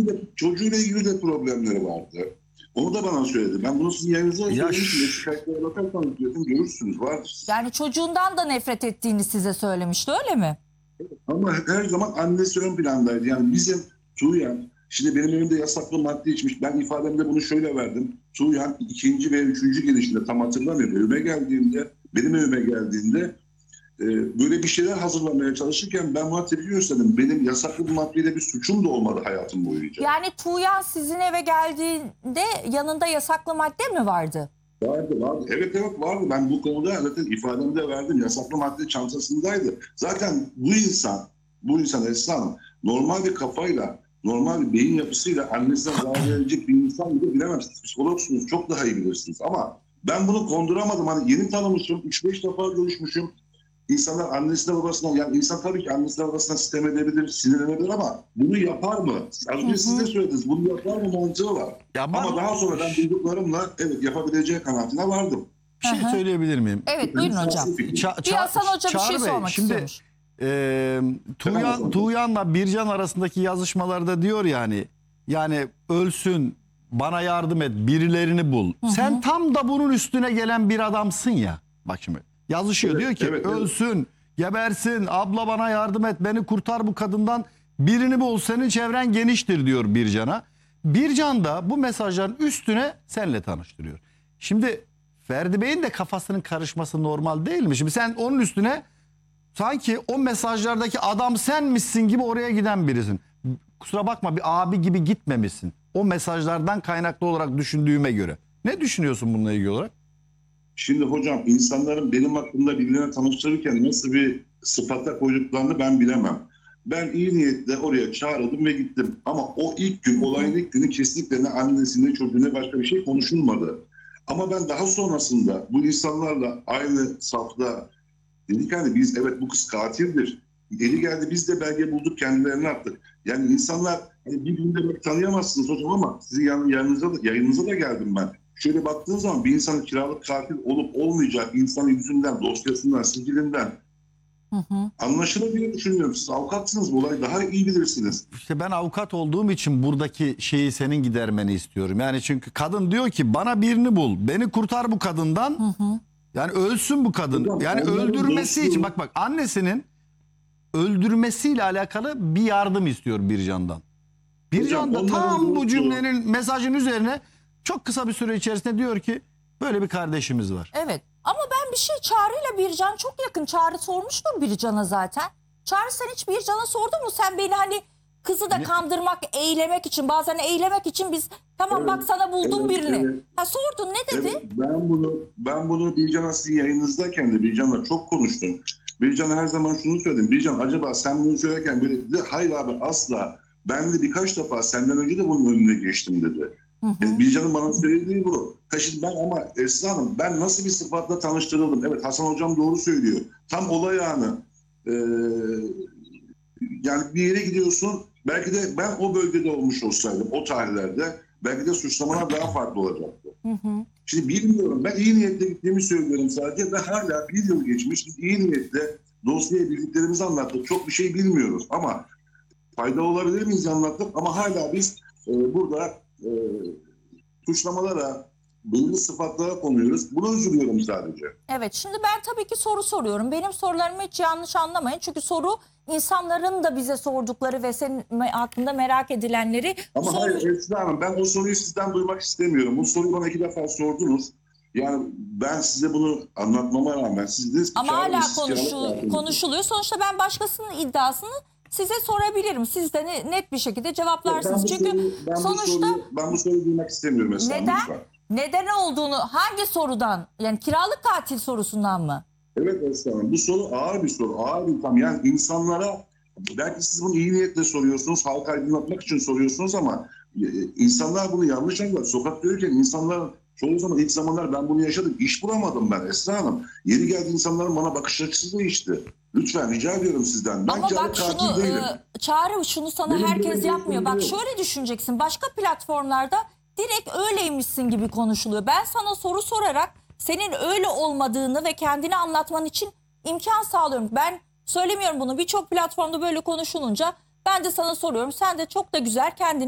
çocuğuyla ilgili de problemleri vardı. Onu da bana söyledi. Ben bunu sizin yayınınıza söylemiştim. Şikayetlere bakarsanız diyordum, görürsünüz, vardır. Yani çocuğundan da nefret ettiğini size söylemişti, öyle mi? Ama her zaman annesi ön plandaydı. Yani bizim Tuğyan, şimdi benim evimde yasaklı madde içmiş. Ben ifademde bunu şöyle verdim. Tuğyan 2. ve 3. gelişinde, tam hatırlamıyorum. Benim evime geldiğinde böyle bir şeyler hazırlamaya çalışırken ben buna tepki gösterdim. Benim yasaklı bir maddeyle bir suçum da olmadı hayatım boyunca. Yani Tuğyan sizin eve geldiğinde yanında yasaklı madde mi vardı? Vardı. Evet vardı. Ben bu konuda zaten ifademde verdim. Yasaklı madde çantasındaydı. Zaten bu insan Esra Hanım normal bir kafayla, normal bir beyin yapısıyla annesine zarar verecek bir insan bile bilemem. Siz psikologsunuz, çok daha iyi bilirsiniz. Ama ben bunu konduramadım. Hani yeni tanımışım, 3-5 defa görüşmüşüm. İnsanlar annesine babasına, yani insan tabii ki annesine babasına sitem edebilir, sinirlenebilir ama bunu yapar mı? Az önce siz de söylediniz, bunu yapar mı mantığı var. Ama daha sonra ben duyduklarımla evet yapabileceği kanaatine vardım. Bir şey söyleyebilir miyim? Evet, buyurun hocam. Bir Hasan Hoca bir şey sormak istiyormuş. Tuğyan'la Bircan arasındaki yazışmalarda diyor yani ölsün, bana yardım et, birilerini bul. Sen tam da bunun üstüne gelen bir adamsın ya. Bak şimdi yazışıyor, diyor ki ölsün, gebersin, abla bana yardım et, beni kurtar bu kadından, birini bul, senin çevren geniştir diyor Bircan'a. Bircan da bu mesajların üstüne senle tanıştırıyor. Şimdi Ferdi Bey'in de kafasının karışması normal değil mi? Şimdi sen onun üstüne sanki o mesajlardaki adam senmişsin gibi oraya giden birisin. Kusura bakma, bir abi gibi gitmemişsin. O mesajlardan kaynaklı olarak düşündüğüme göre. Ne düşünüyorsun bununla ilgili olarak? Şimdi hocam, insanların benim hakkında birbirine tanıştırırken nasıl bir sıfata koyduklarını ben bilemem. Ben iyi niyetle oraya çağrıldım ve gittim. Ama o ilk gün, olayın ilk günü kesinlikle ne annesine, çocuğuna başka bir şey konuşulmadı. Ama ben daha sonrasında bu insanlarla aynı safta dedik biz evet bu kız katildir. Eli geldi, biz de belge bulduk, kendilerine attık. Yani insanlar birbirini tanıyamazsınız hocam ama sizin yayınınıza da geldim ben. Şöyle baktığınız zaman bir insanın kiralık katil olup olmayacak insanın yüzünden, dosyasından, sicilinden anlaşılır diye düşünüyorum. Siz avukatsınız, bu olayı daha iyi bilirsiniz. İşte ben avukat olduğum için buradaki şeyi senin gidermeni istiyorum. Yani çünkü kadın diyor ki bana birini bul, beni kurtar bu kadından. Yani ölsün bu kadın. Hocam, yani öldürmesi için bak annesinin öldürmesiyle alakalı bir yardım istiyor Bircan'dan. Bircan da tam bu cümlenin, mesajın üzerine çok kısa bir süre içerisinde diyor ki böyle bir kardeşimiz var. Evet, ama ben bir şey, Çağrı ile Bircan çok yakın. Çağrı sormuştur Bircan'a zaten. Çağrı, sen hiç Bircan'a sordun mu? Sen beni hani kızı da kandırmak, eğlemek için, bazen eğlemek için biz tamam bak sana buldum birini. Evet. Ha, sordun, ne dedi? Evet, ben bunu Bircan'a sizin yayınınızdayken de Bircan'la çok konuştum. Bircan'a her zaman şunu söyledim. Bircan, acaba sen bunu söylerken böyle dedi. Hayır abi, asla. Ben de birkaç defa senden önce de bunun önüne geçtim dedi. Bircan'ın bana söylediği bu. Şimdi ben ama Esra Hanım, ben nasıl bir sıfatla tanıştırıldım? Evet, Hasan Hocam doğru söylüyor. Tam olay anı. Yani bir yere gidiyorsun. Belki de ben o bölgede olmuş olsaydım, o tarihlerde belki de suçlamalar daha farklı olacaktı. Şimdi bilmiyorum. Ben iyi niyetle gittiğimi söylüyorum sadece ve hala bir yıl geçmiş. Biz iyi niyetle dosyaya bildiklerimizi anlattık. Çok bir şey bilmiyoruz ama fayda olabilir miyiz anlattık ama hala biz burada suçlamalara, belirli sıfatlara konuyoruz. Bunu üzülüyorum sadece. Evet, şimdi ben tabii ki soru soruyorum. Benim sorularımı hiç yanlış anlamayın. Çünkü soru insanların da bize sordukları ve senin hakkında merak edilenleri. Ama hayır Esra Hanım, ben o soruyu sizden duymak istemiyorum. Bu soruyu bana 2 defa sordunuz. Yani ben size bunu anlatmama rağmen siz dediniz ki... Ama hala konuşuluyor. Sonuçta ben başkasının iddiasını size sorabilirim. Siz de net bir şekilde cevaplarsınız. Çünkü sonuçta... Ben bu soruyu duymak istemiyorum Esra Hanım. Neden? Neden olduğunu, hangi sorudan? Yani kiralık katil sorusundan mı? Evet Esra Hanım, bu soru ağır bir soru. Ağır bir tam. Yani insanlara, belki siz bunu iyi niyetle soruyorsunuz, halka aydınlatmak için soruyorsunuz ama insanlar bunu yanlış anlar. Sokakta yürürken insanlar çoğu zaman, ilk zamanlar ben bunu yaşadım. İş bulamadım ben Esra Hanım. Yeri geldi insanların bana bakış açısı değişti. Lütfen rica ediyorum sizden. Ben ama bak şunu, Çağrı, şunu sana herkes yapmıyor. Bak şöyle düşüneceksin. Başka platformlarda direkt öyleymişsin gibi konuşuluyor. Ben sana soru sorarak senin öyle olmadığını ve kendini anlatman için imkan sağlıyorum. Ben söylemiyorum bunu. Birçok platformda böyle konuşulunca ben de sana soruyorum. Sen de çok da güzel kendini